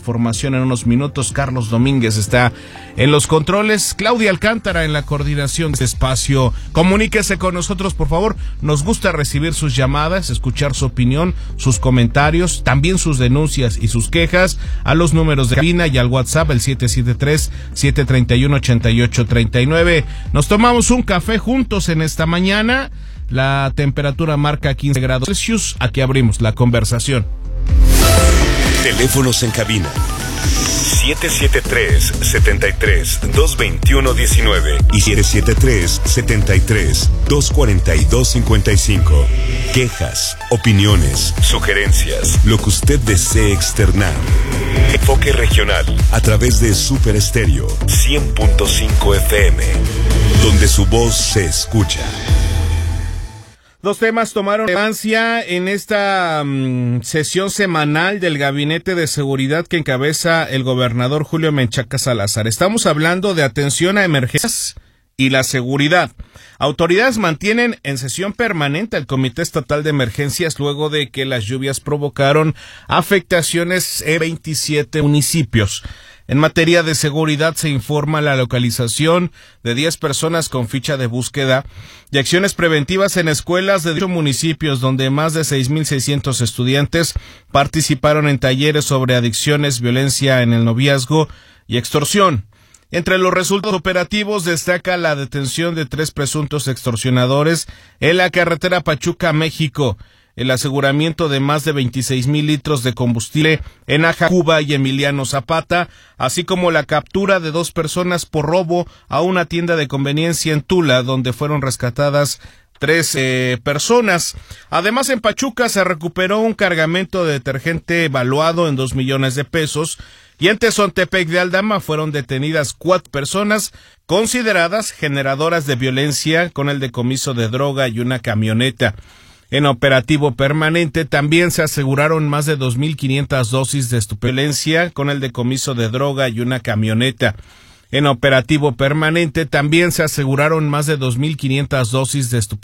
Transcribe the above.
información en unos minutos. Carlos Domínguez está en los controles, Claudia Alcántara en la coordinación de este espacio. Comuníquese con nosotros, por favor. Nos gusta recibir sus llamadas, escuchar su opinión, sus comentarios, también sus denuncias y sus quejas a los números de cabina y al WhatsApp, el 773-731-8839. Nos tomamos un café juntos en esta mañana. La temperatura marca 15 grados Celsius. Aquí abrimos la conversación. Teléfonos en cabina 773-73-221-19 y 773-73-242-55. Quejas, opiniones, sugerencias, lo que usted desee externar. Enfoque regional a través de Super Estéreo 100.5 FM, donde su voz se escucha. Dos temas tomaron relevancia en esta sesión semanal del Gabinete de Seguridad que encabeza el gobernador Julio Menchaca Salazar. Estamos hablando de atención a emergencias y la seguridad. Autoridades mantienen en sesión permanente al Comité Estatal de Emergencias luego de que las lluvias provocaron afectaciones en 27 municipios. En materia de seguridad se informa la localización de 10 personas con ficha de búsqueda y acciones preventivas en escuelas de 8 municipios donde más de 6,600 estudiantes participaron en talleres sobre adicciones, violencia en el noviazgo y extorsión. Entre los resultados operativos destaca la detención de 3 presuntos extorsionadores en la carretera Pachuca-México, el aseguramiento de más de 26,000 litros de combustible en Ajacuba y Emiliano Zapata, así como la captura de 2 personas por robo a una tienda de conveniencia en Tula, donde fueron rescatadas 3 personas. Además, en Pachuca se recuperó un cargamento de detergente valuado en 2 millones de pesos y en Tezontepec de Aldama fueron detenidas 4 personas consideradas generadoras de violencia con el decomiso de droga y una camioneta. En operativo permanente también se aseguraron más de 2,500 dosis de estupefacientes con el decomiso de droga y una camioneta. En operativo permanente también se aseguraron más de 2,500 dosis de estupefacientes